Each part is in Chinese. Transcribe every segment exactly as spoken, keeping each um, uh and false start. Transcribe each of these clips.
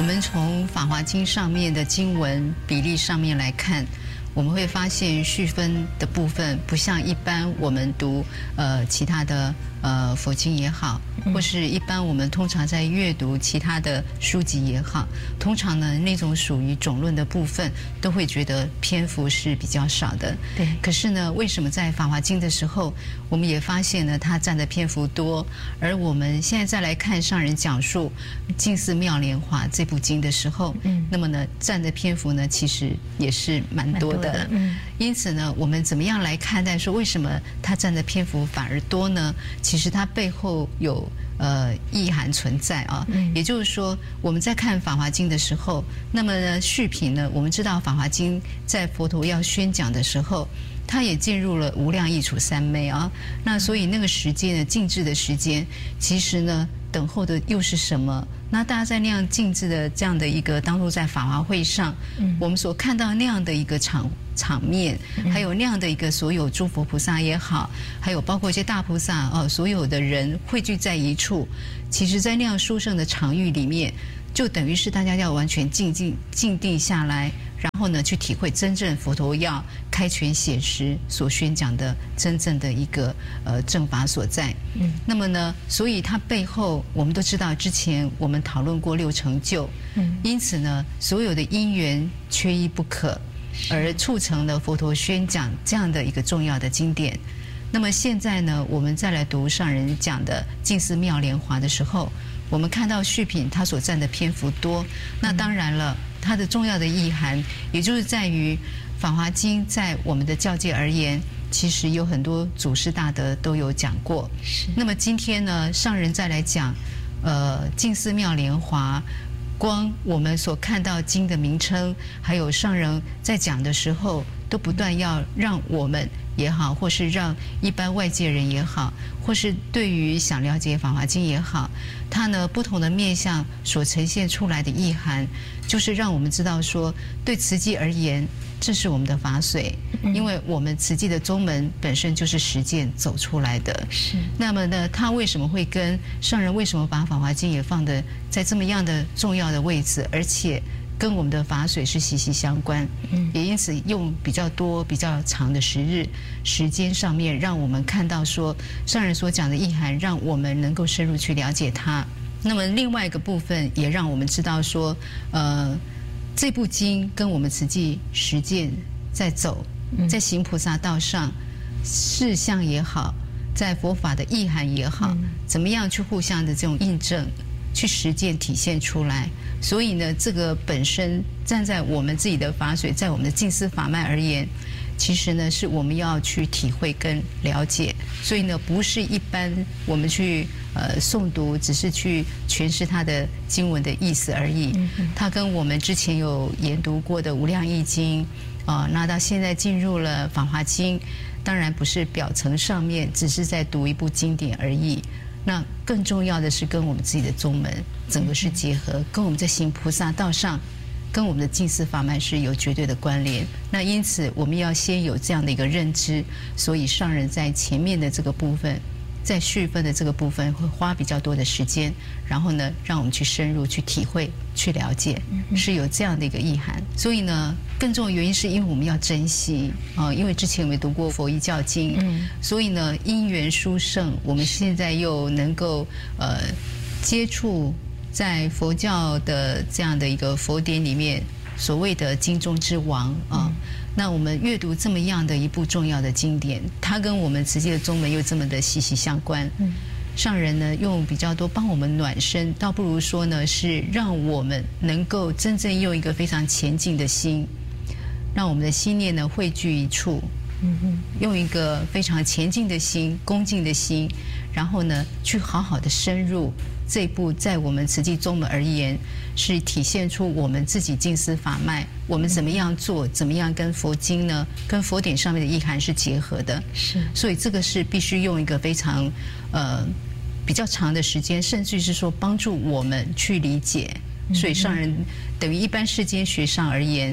们从《法华经》上面的经文比例上面来看，我们会发现序分的部分不像一般我们读呃其他的呃佛经也好，或是一般我们通常在阅读其他的书籍也好，通常呢那种属于总论的部分都会觉得篇幅是比较少的。 对。 可是呢，为什么在《法华经》的时候，我们也发现呢它占的篇幅多，而我们现在再来看上人讲述《净思妙莲华》这部经的时候，嗯，那么呢占的篇幅呢其实也是蛮多的。嗯，因此呢，我们怎么样来看待说为什么它占的篇幅反而多呢？其实它背后有呃意涵存在啊。嗯，也就是说，我们在看《法华经》的时候，那么呢续品呢，我们知道《法华经》在佛陀要宣讲的时候，它也进入了无量易处三昧啊。那所以那个时间呢，静置的时间，其实呢，等候的又是什么？那大家在那样静置的这样的一个当初在法华会上，嗯，我们所看到那样的一个场场面，还有那样的一个所有诸佛菩萨也好，还有包括一些大菩萨哦，所有的人汇聚在一处，其实在那样殊胜的场域里面，就等于是大家要完全静静静定下来，然后呢去体会真正佛陀要开权显实所宣讲的真正的一个呃正法所在。嗯，那么呢，所以它背后我们都知道，之前我们讨论过六成就，嗯，因此呢，所有的因缘缺一不可，而促成了佛陀宣讲这样的一个重要的经典。那么现在呢，我们再来读上人讲的《净思妙莲华》的时候，我们看到续品它所占的篇幅多，那当然了，它的重要的意涵，也就是在于《法华经》在我们的教界而言，其实有很多祖师大德都有讲过。是。那么今天呢，上人再来讲，呃，《净思妙莲华》。光我们所看到经的名称，还有上人在讲的时候，都不断要让我们也好，或是让一般外界人也好，或是对于想了解《法华经》也好，它呢不同的面向所呈现出来的意涵，就是让我们知道说，对慈济而言，这是我们的法髓，因为我们慈济的宗门本身就是实践走出来的。是。那么呢，它为什么会跟上人为什么把《法华经》也放的在这么样的重要的位置，而且跟我们的法髓是息息相关？嗯，也因此用比较多、比较长的时日时间上面，让我们看到说上人所讲的意涵，让我们能够深入去了解它。那么另外一个部分，也让我们知道说，呃。这部经跟我们慈济实践在走，在行菩萨道上，事项也好，在佛法的意涵也好，怎么样去互相的这种印证，去实践体现出来。所以呢，这个本身站在我们自己的法髓，在我们的净思法脉而言，其实呢是我们要去体会跟了解。所以呢，不是一般我们去呃诵读，只是去诠释它的经文的意思而已。它跟我们之前有研读过的《无量易经》啊，那到现在进入了《法华经》，当然不是表层上面只是在读一部经典而已。那更重要的是跟我们自己的宗门整个是结合，跟我们在行菩萨道上，跟我们的净思法脉是有绝对的关联。那因此我们要先有这样的一个认知，所以上人在前面的这个部分，在续分的这个部分会花比较多的时间，然后呢让我们去深入去体会去了解，是有这样的一个意涵。所以呢更重要的原因是因为我们要珍惜啊、呃，因为之前我们读过佛遗教经，嗯，所以呢因缘殊胜，我们现在又能够呃接触在佛教的这样的一个佛典里面所谓的经中之王啊、嗯，那我们阅读这么样的一部重要的经典，它跟我们慈济的宗门又这么的息息相关。嗯，上人呢用比较多帮我们暖身，倒不如说呢是让我们能够真正用一个非常前进的心，让我们的心念呢汇聚一处，嗯嗯，用一个非常前进的心、恭敬的心，然后呢去好好的深入这一部，在我们慈济宗门而言，是体现出我们自己净思法脉，我们怎么样做，怎么样跟佛经呢，跟佛典上面的意涵是结合的。是，所以这个是必须用一个非常呃比较长的时间，甚至是说帮助我们去理解。所以上人等于一般世间学上而言，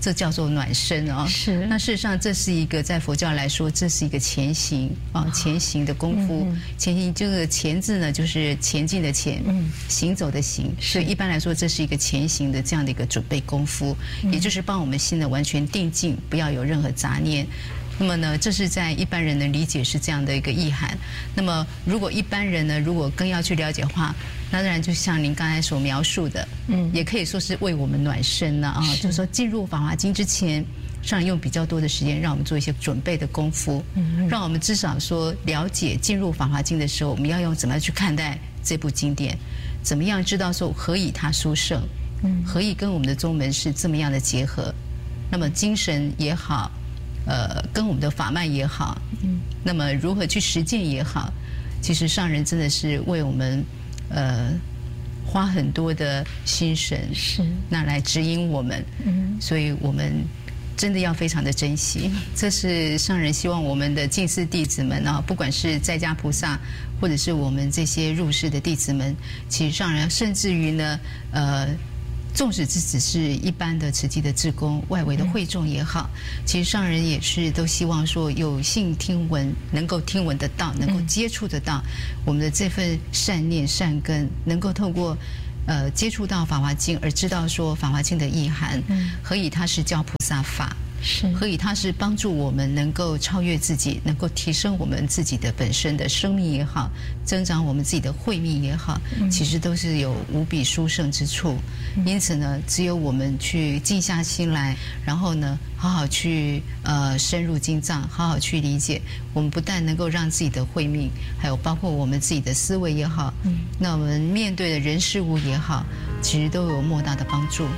这叫做暖身啊。 是。 那事实上，这是一个在佛教来说，这是一个前行啊，前行的功夫。嗯、前行这个前字呢，就是前进的前，嗯，行走的行。所以一般来说，这是一个前行的这样的一个准备功夫，嗯、也就是帮我们心呢完全定静，不要有任何杂念。那么呢，这是在一般人的理解是这样的一个意涵。那么，如果一般人呢，如果更要去了解的话，那当然就像您刚才所描述的，嗯，也可以说是为我们暖身了啊。就是说，进入《法华经》之前，上人用比较多的时间让我们做一些准备的功夫，嗯，让我们至少说了解进入《法华经》的时候，我们要用怎么样去看待这部经典，怎么样知道说何以它殊胜，嗯，何以跟我们的宗门是这么样的结合，那么精神也好。呃，跟我们的法脉也好，嗯，那么如何去实践也好，其实上人真的是为我们，呃，花很多的心神， 是那来指引我们，嗯，所以我们真的要非常的珍惜。这是上人希望我们的净寺弟子们啊，不管是在家菩萨，或者是我们这些入世的弟子们，其实上人甚至于呢，呃。纵使这只是一般的慈济的志工，外围的会众也好，其实上人也是都希望说有幸听闻，能够听闻得到，能够接触得到我们的这份善念善根，能够透过呃接触到《法华经》而知道说《法华经》的意涵，何以它是教菩萨法。是，何以它是帮助我们能够超越自己，能够提升我们自己的本身的生命也好，增长我们自己的慧命也好，嗯、其实都是有无比殊胜之处。嗯、因此呢，只有我们去静下心来，然后呢，好好去呃深入经藏，好好去理解，我们不但能够让自己的慧命，还有包括我们自己的思维也好，嗯、那我们面对的人事物也好，其实都有莫大的帮助。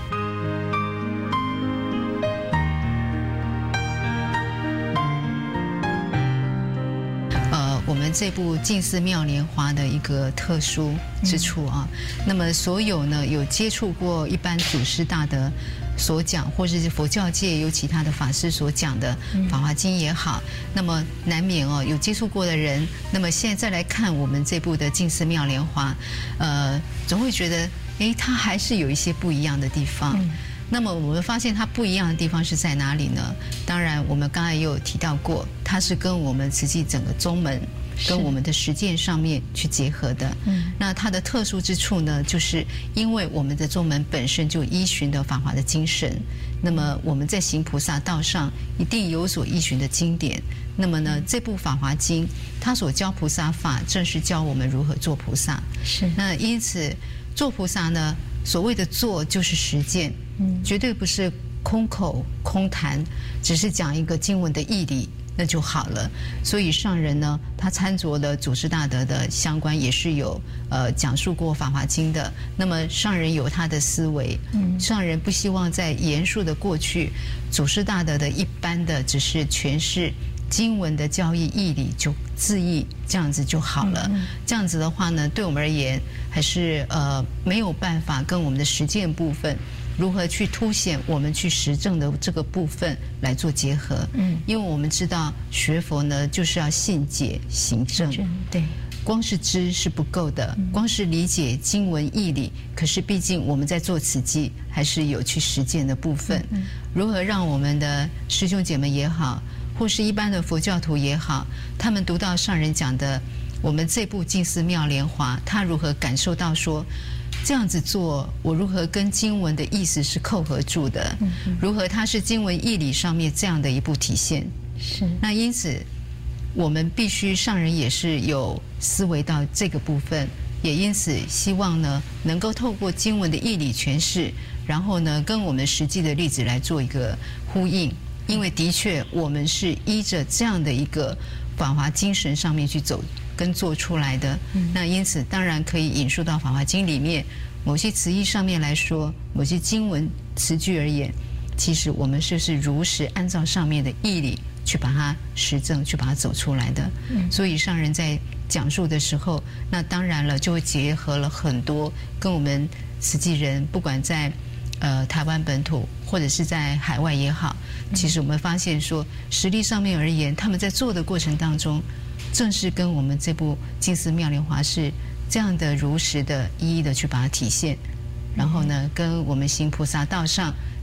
我们这部《净寺妙莲华》的一个特殊之处啊，嗯、那么所有呢有接触过一般祖师大德所讲，或者是佛教界有其他的法师所讲的《法华经》也好，嗯、那么难免哦有接触过的人，那么现在再来看我们这部的《净寺妙莲华》，呃，总会觉得，哎，它还是有一些不一样的地方。嗯那么我们发现它不一样的地方是在哪里呢？当然，我们刚才也有提到过，它是跟我们慈济整个宗门、跟我们的实践上面去结合的。嗯，那它的特殊之处呢，就是因为我们的宗门本身就依循的法华的精神，那么我们在行菩萨道上一定有所依循的经典。那么呢，这部《法华经》它所教菩萨法，正是教我们如何做菩萨。是。那因此，做菩萨呢，所谓的做就是实践。嗯，绝对不是空口空谈，只是讲一个经文的义理，那就好了。所以上人呢，他参酌了祖师大德的相关，也是有呃讲述过《法华经》的。那么上人有他的思维，嗯，上人不希望在言述的过去，祖师大德的一般的只是诠释经文的教义义理就字义这样子就好了。嗯、这样子的话呢，对我们而言还是呃没有办法跟我们的实践部分。如何去凸显我们去实证的这个部分来做结合？嗯，因为我们知道学佛呢，就是要信解行证。对，光是知是不够的，光是理解经文义理，可是毕竟我们在做此际，还是有去实践的部分。嗯，如何让我们的师兄姐妹也好，或是一般的佛教徒也好，他们读到上人讲的我们这部《净寺妙莲华》，他如何感受到说？这样子做，我如何跟经文的意思是扣合住的？嗯、如何它是经文义理上面这样的一部体现？是。那因此，我们必须上人也是有思维到这个部分，也因此希望呢，能够透过经文的义理诠释，然后呢，跟我们实际的例子来做一个呼应。因为的确，我们是依着这样的一个法华精神上面去走。跟做出来的，嗯、那因此当然可以引述到《法华经》里面某些词义上面来说，某些经文词句而言，其实我们是是如实按照上面的义理去把它实证，去把它走出来的。嗯、所以上人在讲述的时候，那当然了就会结合了很多跟我们慈济人，不管在呃台湾本土或者是在海外也好，其实我们发现说实力上面而言，他们在做的过程当中。正是跟我们这部《净寺妙莲华》是这样的如实的一一的去把它体现，然后呢，跟我们行菩萨道上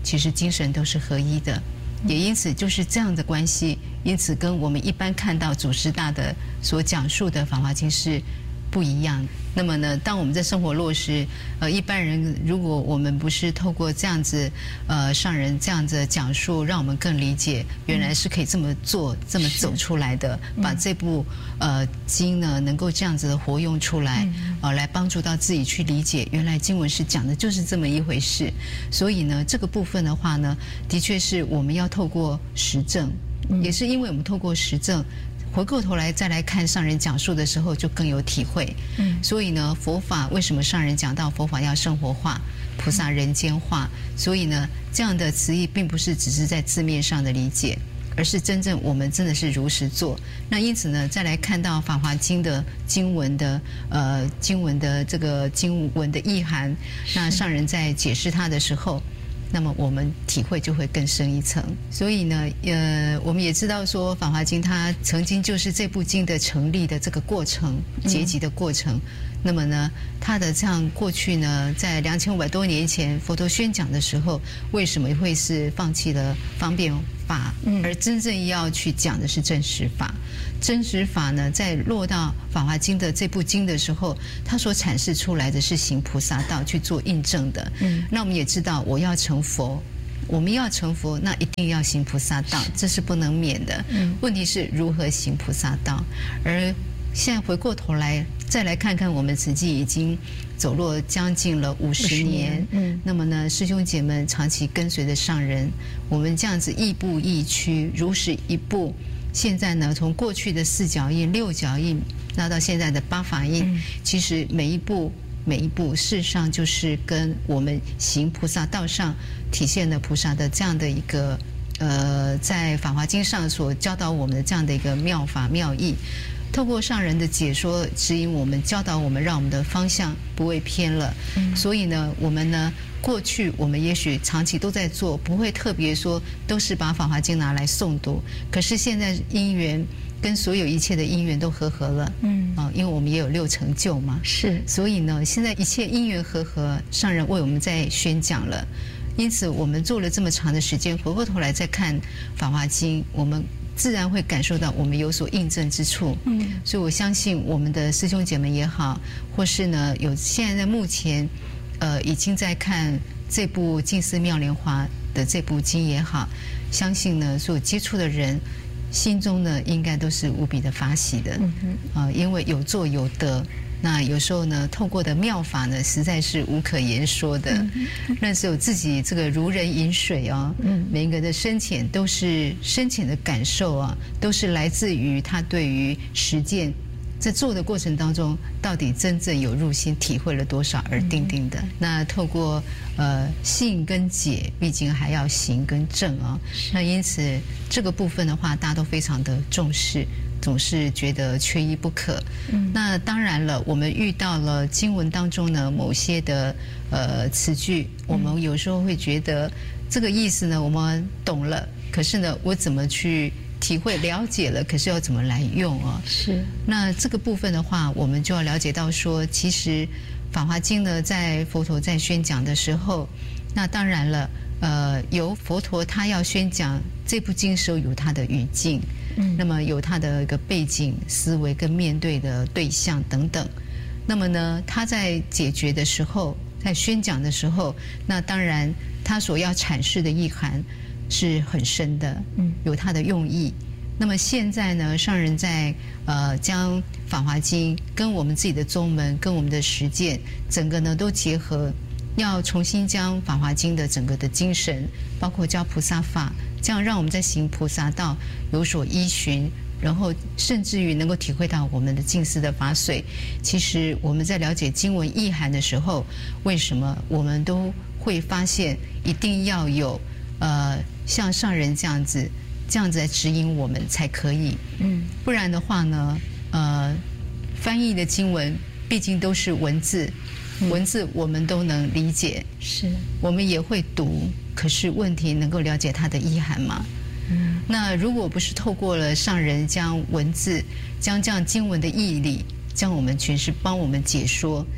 其实精神都是合一的，也因此就是这样的关系，因此跟我们一般看到祖师大的所讲述的《法华经》是不一样。那么呢，当我们在生活落实，呃，一般人如果我们不是透过这样子，呃，上人这样子的讲述，让我们更理解，原来是可以这么做、这么走出来的，把这部呃经呢，能够这样子的活用出来，呃，来帮助到自己去理解，原来经文是讲的就是这么一回事。所以呢，这个部分的话呢，的确是我们要透过实证，也是因为我们透过实证。回过头来再来看上人讲述的时候，就更有体会。嗯，所以呢，佛法为什么上人讲到佛法要生活化，菩萨人间化？所以呢，这样的词义并不是只是在字面上的理解，而是真正我们真的是如实做。那因此呢，再来看到《法华经》的经文的呃经文的这个经文的意涵，那上人在解释它的时候，那么我们体会就会更深一层。所以呢，呃，我们也知道说《法华经》它曾经就是这部经的成立的这个过程，结集的过程。嗯、那么呢，它的这样过去呢，在两千五百多年前佛陀宣讲的时候，为什么会是放弃了方便法，而真正要去讲的是真实法？真实法呢，在落到《法华经》的这部经的时候，它所阐释出来的是行菩萨道去做印证的。嗯，那我们也知道，我要成佛，我们要成佛，那一定要行菩萨道，这是不能免的。嗯，问题是如何行菩萨道？而现在回过头来，再来看看我们实际已经走落将近了五十年。嗯，那么呢，师兄姐们长期跟随着上人，我们这样子亦步亦趋，如实一步。现在呢，从过去的四脚印、六脚印，那到现在的八法印，嗯、其实每一步每一步，事实上就是跟我们行菩萨道上体现了菩萨的这样的一个呃，在《法华经》上所教导我们的这样的一个妙法妙义。透过上人的解说指引我们，教导我们，让我们的方向不会偏了。嗯、所以呢，我们呢，过去我们也许长期都在做，不会特别说都是把《法华经》拿来诵读。可是现在因缘跟所有一切的因缘都和合了，嗯啊，因为我们也有六成就嘛，是。所以呢，现在一切因缘和合，上人为我们在宣讲了。因此，我们做了这么长的时间，回过头来再看《法华经》，我们自然会感受到我们有所印证之处。嗯，所以我相信我们的师兄姐妹也好，或是呢有现在在目前，呃已经在看这部《净思妙莲华》的这部经也好，相信呢所有接触的人心中呢应该都是无比的发喜的。嗯哼，呃，因为有做有得。那有时候呢，透过的妙法呢，实在是无可言说的。嗯、那只有自己这个如人饮水啊，嗯、每一个的深浅都是深浅的感受啊，都是来自于他对于实践在做的过程当中，到底真正有入心体会了多少而定定的。嗯、那透过呃信跟解，毕竟还要行跟证啊。那因此这个部分的话，大家都非常的重视。总是觉得缺一不可。嗯，那当然了，我们遇到了经文当中呢某些的呃词句，我们有时候会觉得这个意思呢我们懂了，可是呢我怎么去体会了解了，可是要怎么来用啊？是。那这个部分的话，我们就要了解到说，其实《法华经》呢，在佛陀在宣讲的时候，那当然了，呃，由佛陀他要宣讲这部经时候有他的语境。嗯，那么有他的一个背景、思维跟面对的对象等等。那么呢，他在解决的时候，在宣讲的时候，那当然他所要阐释的意涵是很深的，嗯，有他的用意。那么现在呢，上人在呃将《法华经》跟我们自己的宗门、跟我们的实践，整个呢都结合，要重新将《法华经》的整个的精神，包括教菩萨法。这样让我们在行菩萨道有所依循，然后甚至于能够体会到我们的净思的法水。其实我们在了解经文意涵的时候，为什么我们都会发现一定要有呃像上人这样子这样子来指引我们才可以。嗯，不然的话呢，呃，翻译的经文毕竟都是文字。文字我们都能理解，是我们也会读，可是问题能够了解它的意涵吗？嗯，那如果不是透过了上人将文字、将这样经文的义理，将我们诠释、帮我们解说，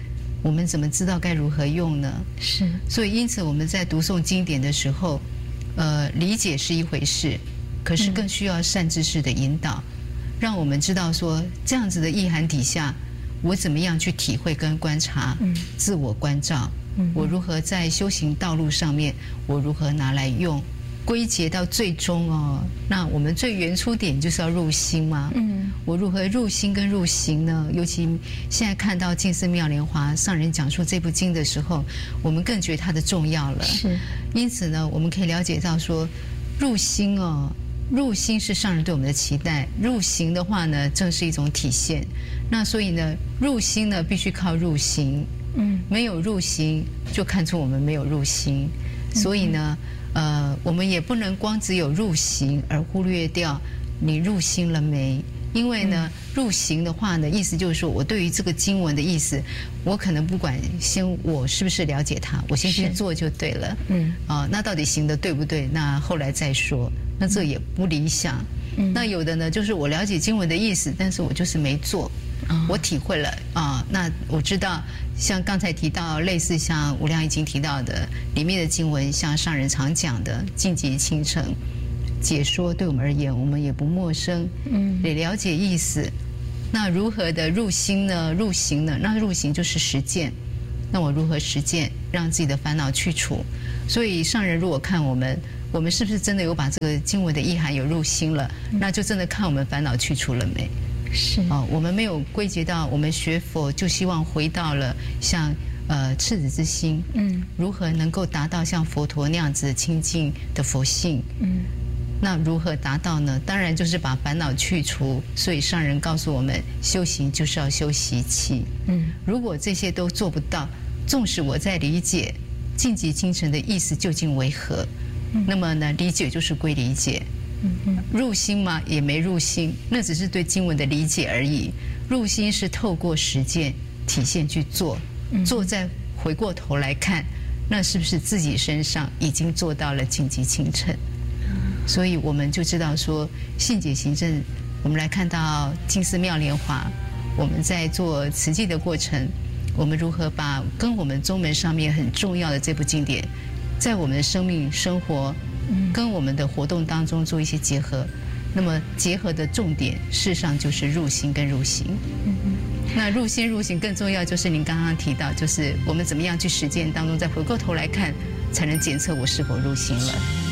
我们怎么知道该如何用呢？ 是， 所以因此我们在读诵经典的时候，呃，理解是一回事，可是更需要善知识的引导，嗯、让我们知道说这样子的意涵底下，我怎么样去体会跟观察，嗯、自我关照，嗯、我如何在修行道路上面，我如何拿来用。归结到最终哦，那我们最原初点就是要入心嘛。嗯，我如何入心跟入行呢？尤其现在看到《净思妙莲华》上人讲述这部经的时候，我们更觉得它的重要了。 是， 因此呢，我们可以了解到说，入心哦，入心是上人对我们的期待，入行的话呢，正是一种体现。那所以呢，入心呢，必须靠入行。嗯，没有入行，就看出我们没有入心。所以呢。嗯呃，我们也不能光只有入行而忽略掉你入心了没？因为呢，入行的话呢，意思就是说我对于这个经文的意思，我可能不管先我是不是了解它，我先去做就对了。嗯，啊、呃，那到底行的对不对？那后来再说，那这也不理想。嗯，那有的呢，就是我了解经文的意思，但是我就是没做。我体会了啊、呃，那我知道，像刚才提到类似像无量易经提到的里面的经文，像上人常讲的净极清澄解说，对我们而言，我们也不陌生，嗯，也了解意思。那如何的入心呢？入行呢？那入行就是实践。那我如何实践，让自己的烦恼去除？所以上人如果看我们，我们是不是真的有把这个经文的意涵有入心了？那就真的看我们烦恼去除了没？ 是哦，我们没有归结到我们学佛就希望回到了像呃赤子之心，嗯，如何能够达到像佛陀那样子清净的佛性，嗯，那如何达到呢？当然就是把烦恼去除。所以上人告诉我们，修行就是要修习气，嗯，如果这些都做不到，纵使我在理解净极清澄的意思究竟为何，嗯、那么呢，理解就是归理解。入心吗？也没入心，那只是对经文的理解而已。入心是透过实践体现去做，做再回过头来看，那是不是自己身上已经做到了净极清澄？所以我们就知道说，信解行证，我们来看到净思妙莲华，我们在做慈济的过程，我们如何把跟我们宗门上面很重要的这部经典，在我们的生命生活。跟我们的活动当中做一些结合，那么结合的重点事实上就是入心跟入行。嗯嗯，那入心入行更重要就是您刚刚提到，就是我们怎么样去实践当中，再回过头来看，才能检测我是否入心了。